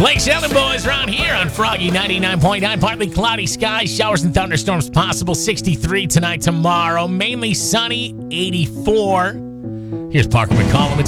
Lake Sheldon boys around here on Froggy 99.9. Partly cloudy skies, showers and thunderstorms possible. 63 tonight, tomorrow. Mainly sunny, 84. Here's Parker McCollum.